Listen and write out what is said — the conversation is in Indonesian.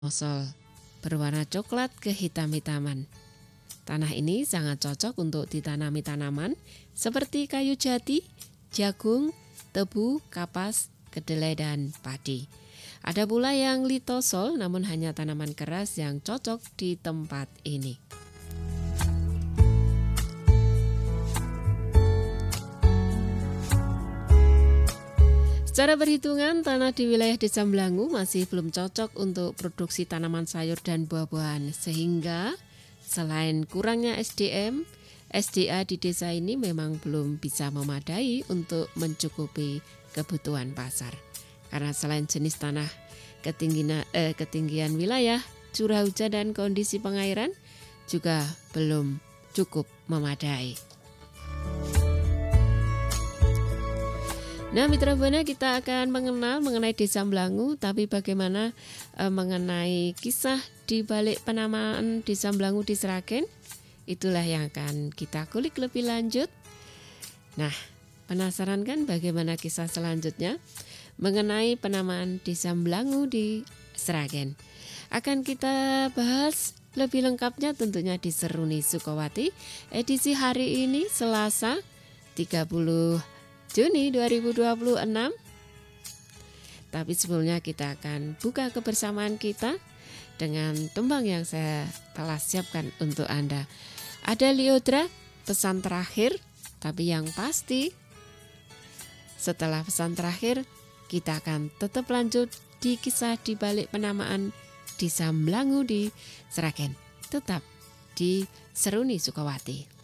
Mosol berwarna coklat kehitam-hitaman. Tanah ini sangat cocok untuk ditanami tanaman seperti kayu jati, jagung, tebu, kapas, kedelai, dan padi. Ada pula yang litosol, namun hanya tanaman keras yang cocok di tempat ini. Secara perhitungan, tanah di wilayah Desa Mlangu masih belum cocok untuk produksi tanaman sayur dan buah-buahan, sehingga selain kurangnya SDM, SDA di desa ini memang belum bisa memadai untuk mencukupi kebutuhan pasar. Karena selain jenis tanah, ketinggian wilayah, curah hujan dan kondisi pengairan juga belum cukup memadai. Nah, Mitra Buana, kita akan mengenal mengenai Desa Mlangu, tapi bagaimana mengenai kisah di balik penamaan Desa Mlangu di Sragen? Itulah yang akan kita kulik lebih lanjut. Nah, penasaran kan bagaimana kisah selanjutnya mengenai penamaan Desa Mlangu di Sragen? Akan kita bahas lebih lengkapnya tentunya di Seruni Sukawati edisi hari ini Selasa 30 Juni 2026. Tapi sebelumnya kita akan buka kebersamaan kita dengan tembang yang saya telah siapkan untuk Anda. Ada Liodra, pesan terakhir, tapi yang pasti setelah pesan terakhir kita akan tetap lanjut di kisah di balik penamaan Desa Mlangu di Sragen. Tetap di Seruni Sukawati.